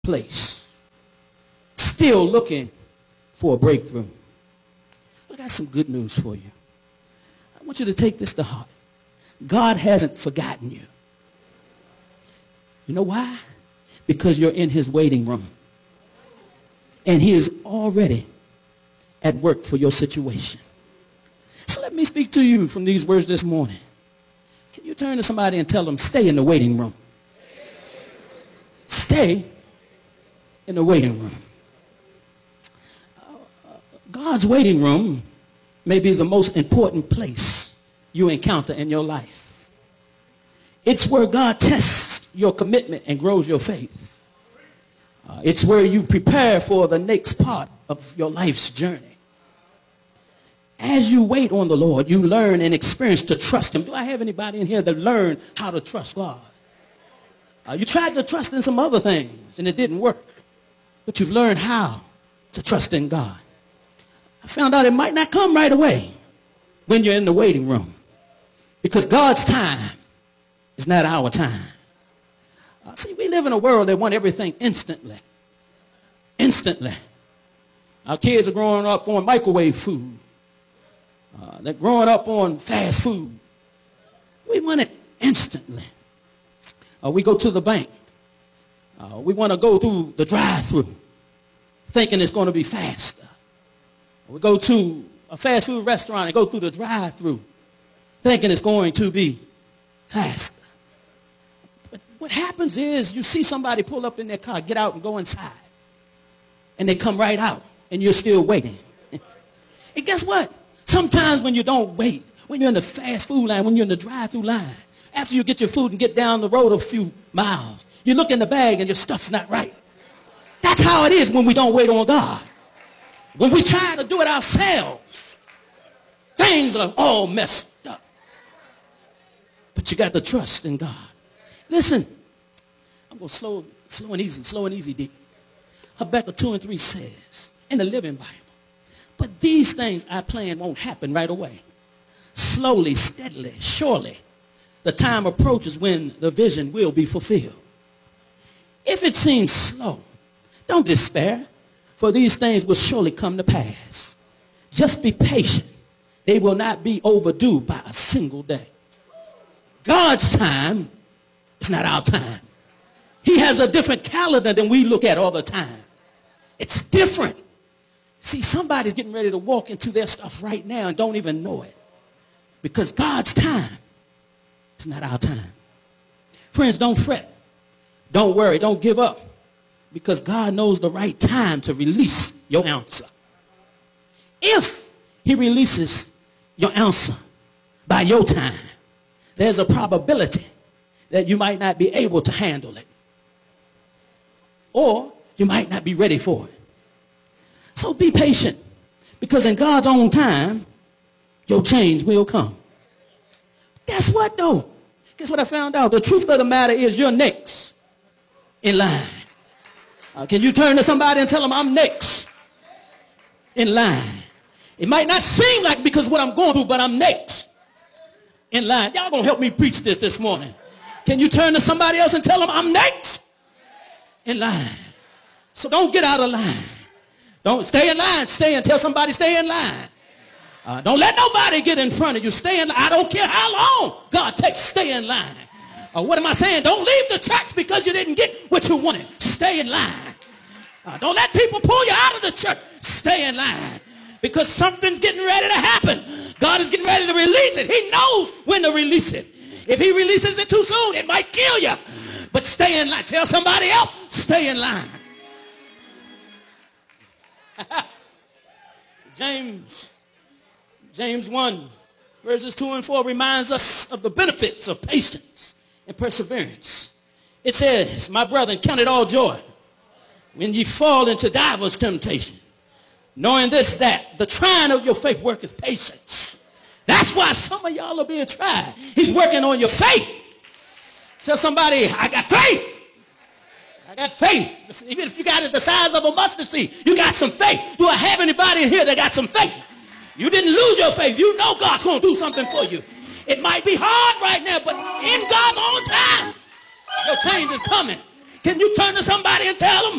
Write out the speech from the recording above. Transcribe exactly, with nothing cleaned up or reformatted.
place, still looking for a breakthrough. I got some good news for you. I want you to take this to heart. God hasn't forgotten you. You know why? Because you're in his waiting room. And he is already at work for your situation. So let me speak to you from these words this morning. Can you turn to somebody and tell them, stay in the waiting room? Stay in the waiting room. Uh, God's waiting room may be the most important place you encounter in your life. It's where God tests your commitment and grows your faith. Uh, it's where you prepare for the next part of your life's journey. As you wait on the Lord, you learn and experience to trust him. Do I have anybody in here that learned how to trust God? Uh, you tried to trust in some other things and it didn't work. But you've learned how to trust in God. I found out it might not come right away when you're in the waiting room. Because God's time is not our time. Uh, see, we live in a world that wants everything instantly. Instantly. Our kids are growing up on microwave food. Uh, they're growing up on fast food. We want it instantly. Uh, we go to the bank. Uh, we want to go through the drive-thru thinking it's going to be faster. We go to a fast food restaurant and go through the drive-thru thinking it's going to be faster. But what happens is you see somebody pull up in their car, get out and go inside. And they come right out and you're still waiting. And guess what? Sometimes when you don't wait, when you're in the fast food line, when you're in the drive-thru line, after you get your food and get down the road a few miles, you look in the bag and your stuff's not right. That's how it is when we don't wait on God. When we try to do it ourselves, things are all messed up. But you got to trust in God. Listen, I'm going to slow, slow and easy, slow and easy, D. Habakkuk two and three says, in the Living Bible, but these things I plan won't happen right away. Slowly, steadily, surely, the time approaches when the vision will be fulfilled. If it seems slow, don't despair, for these things will surely come to pass. Just be patient. They will not be overdue by a single day. God's time is not our time. He has a different calendar than we look at all the time. It's different. See, somebody's getting ready to walk into their stuff right now and don't even know it. Because God's time is not our time. Friends, don't fret. Don't worry. Don't give up. Because God knows the right time to release your answer. If he releases your answer by your time, there's a probability that you might not be able to handle it. Or you might not be ready for it. So be patient. Because in God's own time, your change will come. Guess what though? Guess what I found out? The truth of the matter is you're next in line. Uh, can you turn to somebody and tell them I'm next in line? It might not seem like because what I'm going through, but I'm next in line. Y'all gonna help me preach this this morning. Can you turn to somebody else and tell them I'm next in line? So don't get out of line. Don't stay in line. Stay and tell somebody stay in line. Uh, don't let nobody get in front of you. Stay in line. I don't care how long God takes. Stay in line. Uh, what am I saying? Don't leave the church because you didn't get what you wanted. Stay in line. Uh, don't let people pull you out of the church. Stay in line. Because something's getting ready to happen. God is getting ready to release it. He knows when to release it. If he releases it too soon, it might kill you. But stay in line. Tell somebody else, stay in line. James, James one, verses two and four reminds us of the benefits of patience and perseverance. It says, my brethren, count it all joy when ye fall into divers temptation, knowing this, that the trying of your faith worketh patience. That's why some of y'all are being tried. He's working on your faith. Tell somebody, I got faith. I got faith. Even if you got it the size of a mustard seed, you got some faith. Do I have anybody in here that got some faith? You didn't lose your faith. You know God's going to do something for you. It might be hard right now, but in God's own time, your change is coming. Can you turn to somebody and tell them